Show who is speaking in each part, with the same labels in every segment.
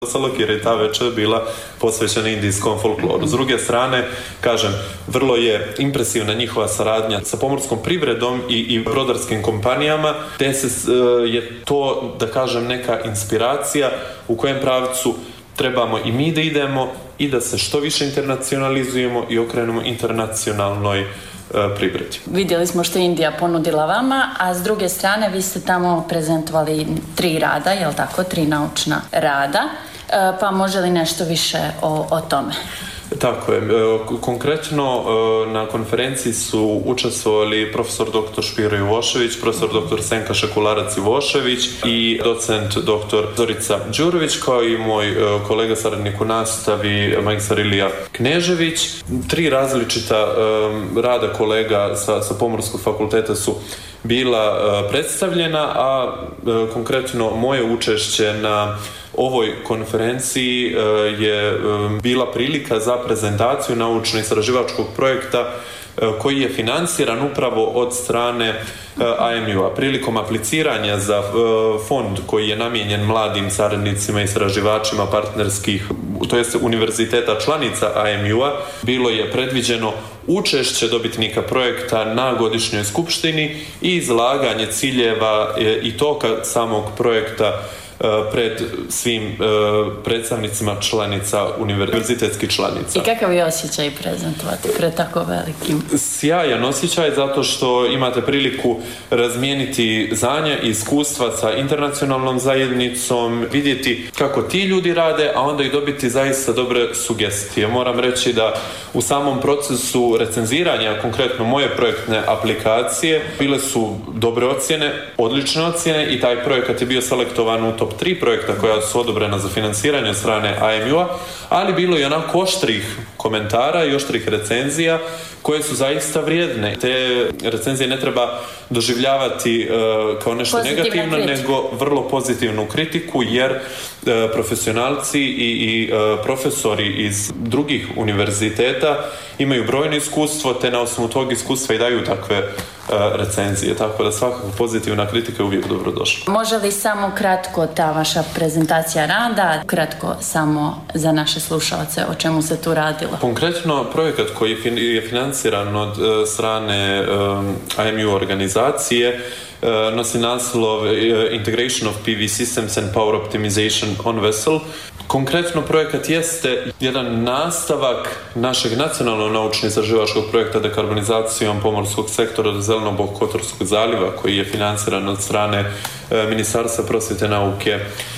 Speaker 1: Salokir je ta večer bila posvećena indijskom folkloru. S druge strane, kažem, vrlo je impresivna njihova saradnja sa pomorskom privredom i brodarskim kompanijama, te je to, da kažem, neka inspiracija u kojem pravcu trebamo i mi da idemo i da se što više internacionalizujemo i okrenemo internacionalnoj privredi.
Speaker 2: Vidjeli smo što je Indija ponudila vama, a s druge strane vi ste tamo prezentovali 3 rada, jel tako, 3 naučna rada, pa može li nešto više o tome?
Speaker 1: Tako je. Konkretno na konferenciji su učestvovali profesor dr. Špiro Ivošević, profesor dr. Senka Šekularac Ivošević i docent dr. Zorica Đurović, kao i moj kolega saradnik u nastavi magistar Ilija Knežević. 3 različita rada kolega sa Pomorskog fakulteta su bila predstavljena, a konkretno moje učešće na ovoj konferenciji je bila prilika za prezentaciju naučno-istraživačkog projekta koji je financiran upravo od strane AMU-a. Prilikom apliciranja za fond koji je namijenjen mladim saradnicima i istraživačima partnerskih, to jest univerziteta članica AMU-a, bilo je predviđeno učešće dobitnika projekta na godišnjoj skupštini i izlaganje ciljeva i toka samog projekta pred svim predstavnicima članica univerzitetskih članica.
Speaker 2: I kakav je osjećaj prezentovati pred tako velikim?
Speaker 1: Sjajan osjećaj, zato što imate priliku razmijeniti znanja i iskustva sa internacionalnom zajednicom, vidjeti kako ti ljudi rade, a onda i dobiti zaista dobre sugestije. Moram reći da u samom procesu recenziranja, konkretno moje projektne aplikacije, bile su dobre ocjene, odlične ocjene i taj projekat je bio selektovan u top 3 projekta koja su odobrena za financiranje od strane AMU-a, ali bilo je onako oštrih komentara i oštrih recenzija koje su zaista vrijedne. Te recenzije ne treba doživljavati kao nešto negativno, nego vrlo pozitivnu kritiku, jer profesionalci i profesori iz drugih univerziteta imaju brojno iskustvo, te na osnovu tog iskustva i daju takve recenzije. Tako da svakako pozitivna kritika je uvijek dobrodošla.
Speaker 2: Može li samo kratko ta vaša prezentacija rada, kratko samo za naše slušalce o čemu se tu radilo?
Speaker 1: Konkretno projekat koji je financiran od strane AMU organizacije nosi naslov Integration of PV Systems and Power Optimization on Vessel. Konkretno projekat jeste jedan nastavak našeg nacionalnog naučno-istraživačkog projekta dekarbonizacijom pomorskog sektora od Zelenog Kotorskog zaliva, koji je financiran od strane Ministarstva prosvjete, nauke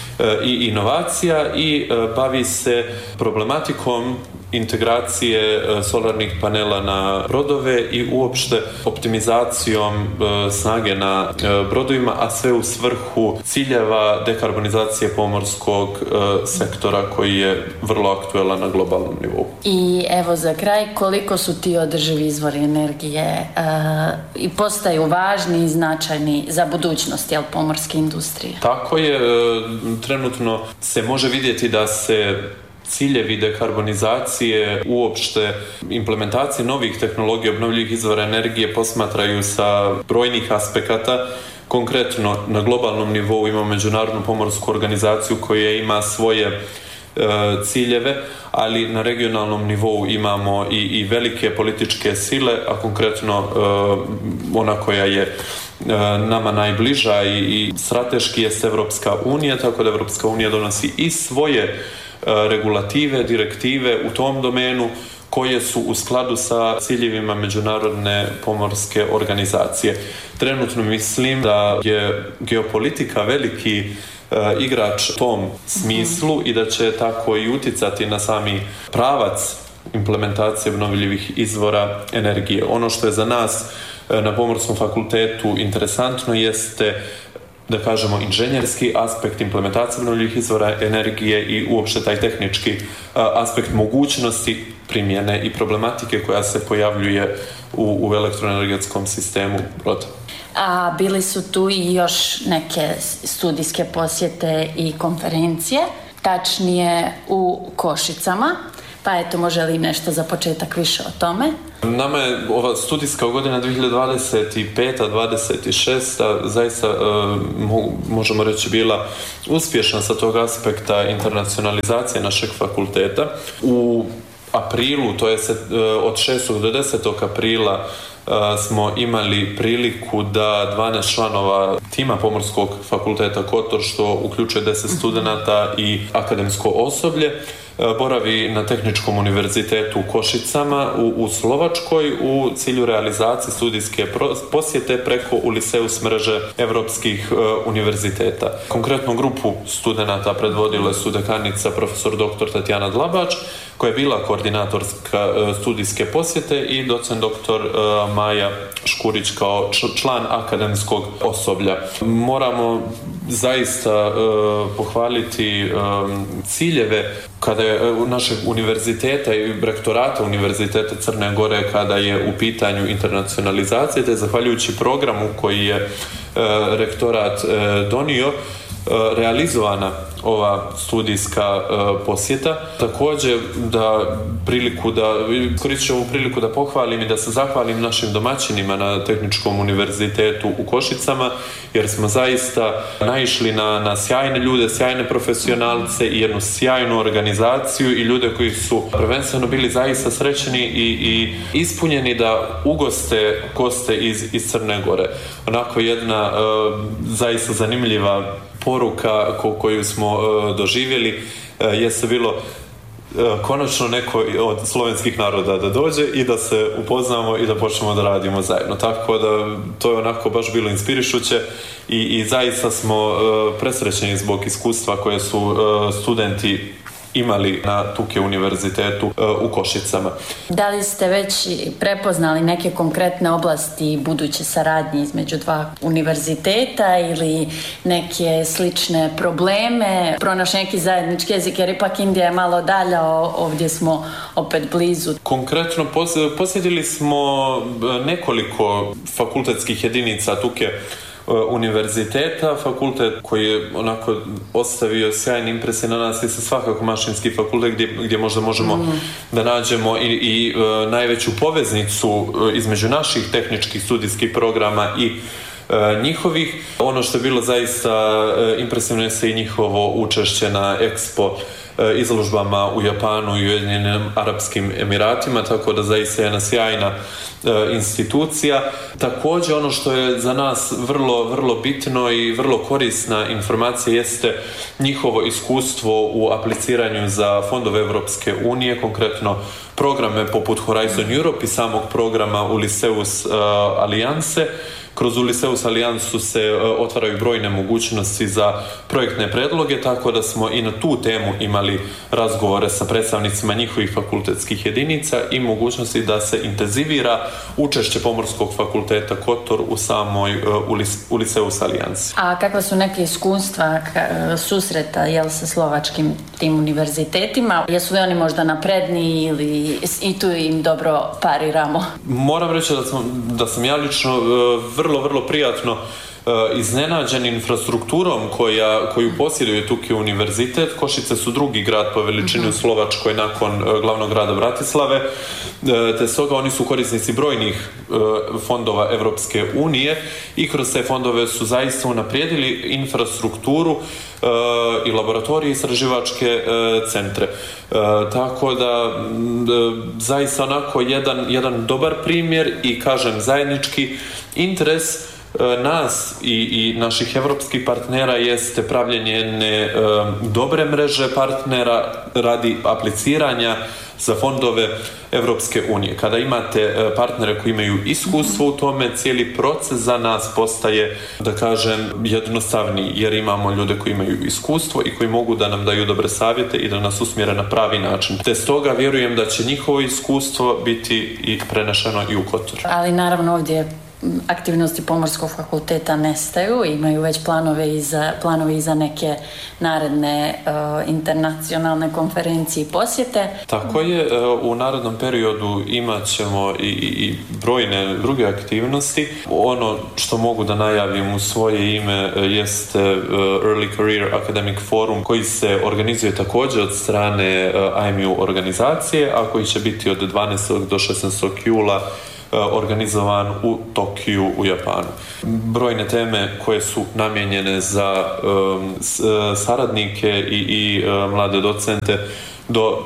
Speaker 1: i inovacija i bavi se problematikom integracije solarnih panela na brodove i uopšte optimizacijom snage na brodovima, a sve u svrhu ciljeva dekarbonizacije pomorskog sektora koji je vrlo aktuelan na globalnom nivou.
Speaker 2: I evo za kraj, koliko su ti održivi izvori energije i postaju važni i značajni za budućnost pomorske industrije?
Speaker 1: Tako je, trenutno se može vidjeti da se ciljevi dekarbonizacije, uopšte implementacije novih tehnologija obnovljivih izvora energije posmatraju sa brojnih aspekata. Konkretno na globalnom nivou imamo Međunarodnu pomorsku organizaciju koja ima svoje ciljeve, ali na regionalnom nivou imamo i velike političke sile, a konkretno ona koja je nama najbliža i strateški jest Evropska unija, tako da Evropska unija donosi i svoje regulative, direktive u tom domenu koje su u skladu sa ciljevima Međunarodne pomorske organizacije. Trenutno mislim da je geopolitika veliki igrač u tom smislu i da će tako i uticati na sami pravac implementacije obnovljivih izvora energije. Ono što je za nas na Pomorskom fakultetu interesantno jeste, da kažemo, inženjerski aspekt implementacije obnovljivih izvora energije i uopšte taj tehnički aspekt mogućnosti primjene i problematike koja se pojavljuje u elektroenergetskom sistemu broda.
Speaker 2: A bili su tu i još neke studijske posjete i konferencije, tačnije u Košicama. Pa eto, može li nešto za početak više o tome?
Speaker 1: Nama je ova studijska godina 2025-26 zaista možemo reći bila uspješna sa tog aspekta internacionalizacije našeg fakulteta. U aprilu, to je od 6. do 10. aprila smo imali priliku da 12 članova tima Pomorskog fakulteta Kotor, što uključuje 10 studenata i akademsko osoblje, boravi na Tehničkom univerzitetu u Košicama u Slovačkoj u cilju realizacije studijske posjete preko Uliseus mreže evropskih univerziteta. Konkretnu grupu studenata predvodile su dekanica profesor dr. Tatjana Dlabač, koja je bila koordinatorska studijske posjete, i docent dr. Maja Škurić kao član akademskog osoblja. Moramo zaista pohvaliti ciljeve kada je našeg univerziteta i rektorata Univerziteta Crne Gore kada je u pitanju internacionalizacije, te zahvaljujući programu koji je rektorat donio, realizovana ova studijska posjeta. Također koristit ću ovu priliku da pohvalim i da se zahvalim našim domaćinima na Tehničkom univerzitetu u Košicama, jer smo zaista naišli na sjajne ljude, sjajne profesionalce i jednu sjajnu organizaciju i ljude koji su prvenstveno bili zaista srećeni i ispunjeni da ugoste goste iz Crne Gore. Onako jedna zaista zanimljiva poruka koju smo doživjeli jeste bilo konačno neko od slovenskih naroda da dođe i da se upoznamo i da počnemo da radimo zajedno. Tako da to je onako baš bilo inspirišuće i zaista smo presrećeni zbog iskustva koje su studenti imali na Tuke univerzitetu u Košicama.
Speaker 2: Da li ste već prepoznali neke konkretne oblasti buduće saradnje između dva univerziteta ili neke slične probleme, pronašli neki zajednički jezik, jer ipak Indija je malo dalje, ovdje smo opet blizu?
Speaker 1: Konkretno posjetili smo nekoliko fakultetskih jedinica Tuke univerziteta. Fakultet koji je onako ostavio sjajne impresije na nas je svakako Mašinski fakultet, gdje možda možemo da nađemo i najveću poveznicu između naših tehničkih studijskih programa i njihovih. Ono što je bilo zaista impresivno je i njihovo učešće na Expo izložbama u Japanu i Ujedinjenim Arapskim Emiratima, tako da zaista je jedna sjajna institucija. Također ono što je za nas vrlo, vrlo bitno i vrlo korisna informacija jeste njihovo iskustvo u apliciranju za fondove Evropske unije, konkretno programe poput Horizon Europe i samog programa Uliseus Alijanse. Kroz Uliseus Alijansu se otvaraju brojne mogućnosti za projektne predloge, tako da smo i na tu temu imali razgovore sa predstavnicima njihovih fakultetskih jedinica i mogućnosti da se intenzivira učešće Pomorskog fakulteta Kotor u samoj Uliseus Alijansi.
Speaker 2: A kakva su neke iskustva susreta sa slovačkim tim univerzitetima? Jesu li oni možda napredniji ili i tu im dobro pariramo?
Speaker 1: Moram reći da sam ja lično vrlo prijatno iznenađen infrastrukturom koju posjeduje Tuke univerzitet. Košice su drugi grad po veličini u Slovačkoj nakon glavnog grada Bratislave, te stoga oni su korisnici brojnih fondova Evropske unije i kroz te fondove su zaista unaprijedili infrastrukturu i laboratorije i istraživačke centre. Tako da zaista onako jedan dobar primjer i kažem zajednički interes nas i naših evropskih partnera jeste pravljenje jedne dobre mreže partnera radi apliciranja za fondove Evropske unije. Kada imate partnere koji imaju iskustvo u tome, cijeli proces za nas postaje, da kažem, jednostavniji, jer imamo ljude koji imaju iskustvo i koji mogu da nam daju dobre savjete i da nas usmjere na pravi način. Te stoga vjerujem da će njihovo iskustvo biti i prenešeno i u Kotor.
Speaker 2: Ali naravno ovdje aktivnosti Pomorskog fakulteta nestaju, imaju već planovi i za neke naredne internacionalne konferencije i posjete.
Speaker 1: Tako je, u narednom periodu imat ćemo i brojne druge aktivnosti. Ono što mogu da najavim u svoje ime jeste Early Career Academic Forum koji se organizuje također od strane IMU organizacije, a koji će biti od 12. do 16. jula organizovan u Tokiju u Japanu. Brojne teme koje su namijenjene za saradnike i mlade docente do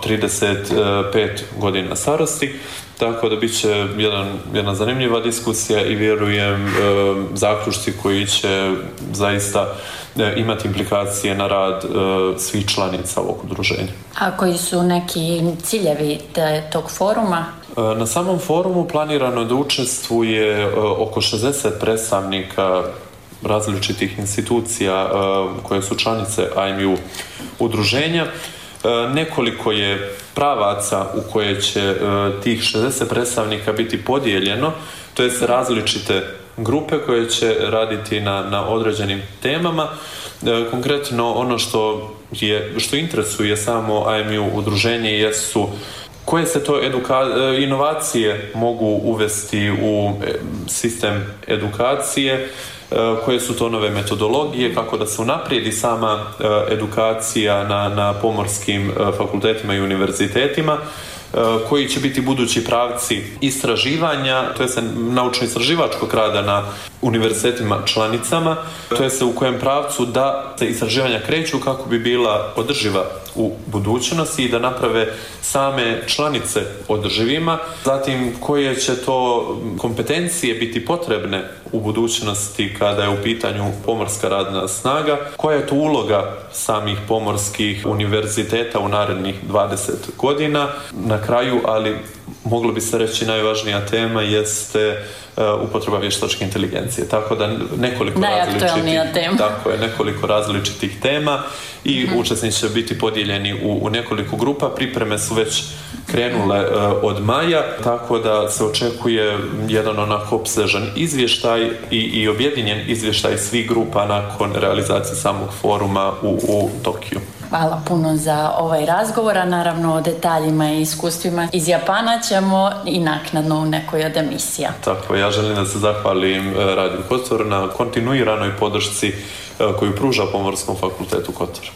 Speaker 1: 35 godina starosti, tako da bit će jedna zanimljiva diskusija i vjerujem zaključci koji će zaista imati implikacije na rad svih članica ovog udruženja.
Speaker 2: A koji su neki ciljevi tog foruma?
Speaker 1: Na samom forumu planirano je da učestvuje oko 60 predstavnika različitih institucija koje su članice IMU udruženja. Nekoliko je pravaca u koje će tih 60 predstavnika biti podijeljeno, to jest različite grupe koje će raditi na određenim temama. Konkretno ono što interesuje samo IMU udruženje jesu koje se to inovacije mogu uvesti u sistem edukacije, koje su to nove metodologije, kako da se unaprijedi sama edukacija na pomorskim fakultetima i univerzitetima, koji će biti budući pravci istraživanja, to je naučno-istraživačkog rada na univerzitetima članicama, to je u kojem pravcu da se istraživanja kreću kako bi bila održiva u budućnosti i da naprave same članice održivima, zatim koje će to kompetencije biti potrebne u budućnosti kada je u pitanju pomorska radna snaga, koja je to uloga samih pomorskih univerziteta u narednih 20 godina. Na kraju, ali moglo bi se reći najvažnija tema jeste upotreba vještačke inteligencije. Tako da nekoliko različitih tema i učesnici će biti podijeljeni u nekoliko grupa. Pripreme su već krenule od maja, tako da se očekuje jedan onako opsežan izvještaj i objedinjen izvještaj svih grupa nakon realizacije samog foruma u Tokiju.
Speaker 2: Hvala puno za ovaj razgovor, a naravno o detaljima i iskustvima iz Japana ćemo i naknadno u nekoj od emisija.
Speaker 1: Tako, ja želim da se zahvalim Radiju Kotor na kontinuiranoj podršci koju pruža Pomorskom fakultetu Kotor.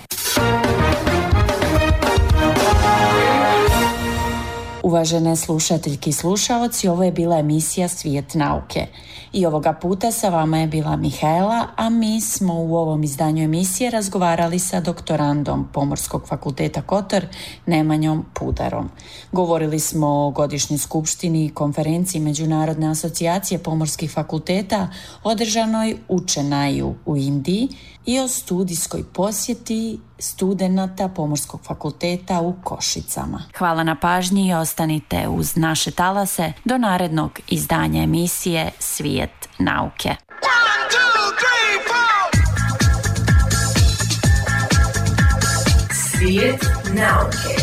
Speaker 2: Uvažene slušateljke i slušaoci, ovo je bila emisija Svijet nauke. I ovoga puta sa vama je bila Mihaela, a mi smo u ovom izdanju emisije razgovarali sa doktorandom Pomorskog fakulteta Kotor, Nemanjom Pudarom. Govorili smo o godišnjoj skupštini i konferenciji Međunarodne asocijacije pomorskih fakulteta održanoj u Čenaju u Indiji i o studijskoj posjeti studenata Pomorskog fakulteta u Košicama. Hvala na pažnji i ostanite uz naše talase do narednog izdanja emisije Svijet nauke. 1, 2, 3, 4. Svijet nauke.